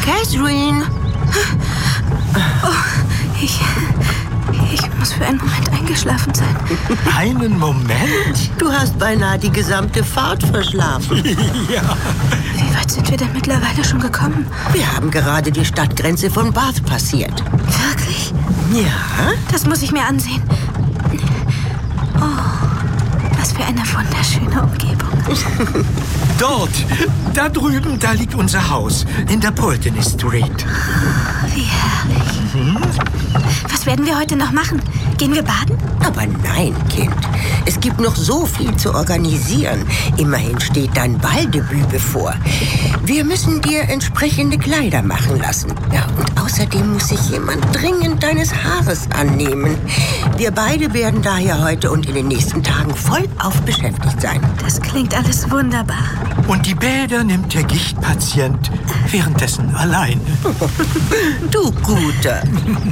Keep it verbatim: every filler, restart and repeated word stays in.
Catherine! Oh, ich... Ich muss für einen Moment eingeschlafen sein. Einen Moment? Du hast beinahe die gesamte Fahrt verschlafen. Ja. Wie weit sind wir denn mittlerweile schon gekommen? Wir haben gerade die Stadtgrenze von Bath passiert. Wirklich? Ja? Das muss ich mir ansehen. Oh, was für eine wunderschöne Umgebung. Dort, da drüben, da liegt unser Haus, in der Pulteney Street. Wie herrlich. Mhm. Was werden wir heute noch machen? Gehen wir baden? Aber nein, Kind. Es gibt noch so viel zu organisieren. Immerhin steht dein Balldebüt bevor. Wir müssen dir entsprechende Kleider machen lassen. Ja, und außerdem muss sich jemand dringend deines Haares annehmen. Wir beide werden daher heute und in den nächsten Tagen vollauf beschäftigt sein. Das klingt alles wunderbar. Und die Bäder nimmt der Gichtpatient währenddessen allein. Du Guter.